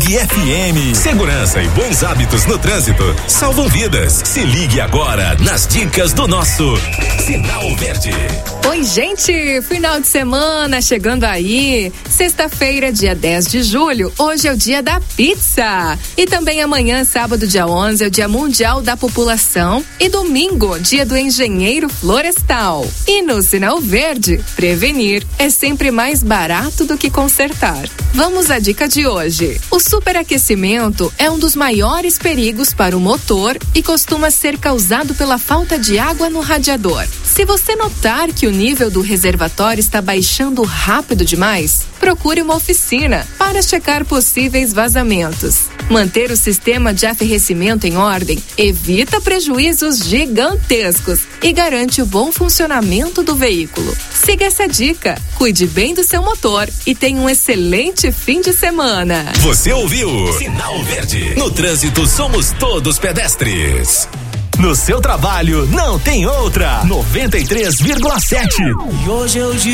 Big FM. Segurança e bons hábitos no trânsito salvam vidas. Se ligue agora nas dicas do nosso Sinal Verde. Oi, gente, final de semana chegando aí. Sexta-feira, dia 10 de julho, hoje é o dia da pizza. E também amanhã, sábado, dia 11, é o dia mundial da população. E domingo, dia do engenheiro florestal. E no Sinal Verde, prevenir é sempre mais barato do que consertar. Vamos à dica de hoje. O superaquecimento é um dos maiores perigos para o motor e costuma ser causado pela falta de água no radiador. Se você notar que o nível do reservatório está baixando rápido demais, procure uma oficina para checar possíveis vazamentos. Manter o sistema de aferrecimento em ordem evita prejuízos gigantescos e garante o bom funcionamento do veículo. Siga essa dica, cuide bem do seu motor e tenha um excelente fim de semana. Você ouviu? Sinal Verde. No trânsito somos todos pedestres. No seu trabalho não tem outra. 93,7. E hoje eu